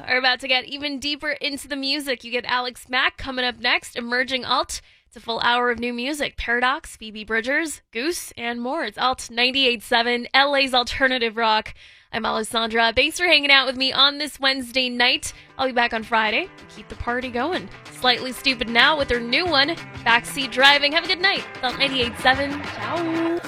are about to get even deeper into the music. You get Alex Mack coming up next, Emerging Alt. It's a full hour of new music. Paradox, Phoebe Bridgers, Goose, and more. It's Alt 98.7, LA's alternative rock. I'm Alessandra. Thanks for hanging out with me on this Wednesday night. I'll be back on Friday to keep the party going. Slightly Stupid now with their new one, Backseat Driving. Have a good night. It's Alt 98.7. Ciao.